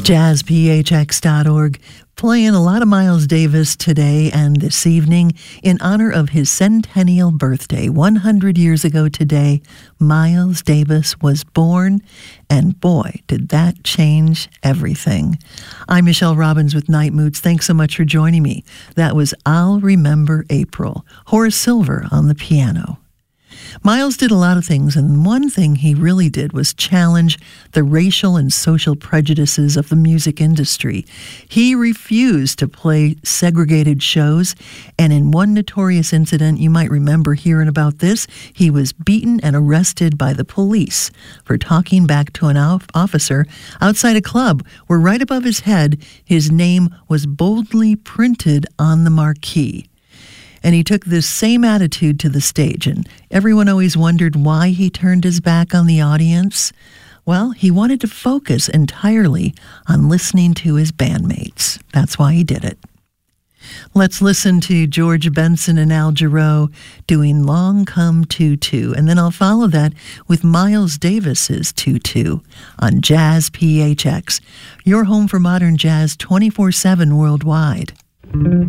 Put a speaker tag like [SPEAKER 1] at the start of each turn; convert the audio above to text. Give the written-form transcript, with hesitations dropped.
[SPEAKER 1] jazzphx.org, playing a lot of Miles Davis today and this evening in honor of his centennial birthday. 100 years ago today, Miles Davis was born, and boy, did that change everything. I'm Michelle Robbins with Night Moods. Thanks so much for joining me. That was I'll Remember April, Horace Silver on the piano. Miles did a lot of things, and one thing he really did was challenge the racial and social prejudices of the music industry. He refused to play segregated shows, and in one notorious incident, you might remember hearing about this, he was beaten and arrested by the police for talking back to an officer outside a club where right above his head, his name was boldly printed on the marquee. And he took this same attitude to the stage, and everyone always wondered why he turned his back on the audience. Well, he wanted to focus entirely on listening to his bandmates. That's why he did it. Let's listen to George Benson and Al Jarreau doing Long Come Tutu, and then I'll follow that with Miles Davis's Tutu on Jazz PHX, your home for modern jazz 24/7 worldwide.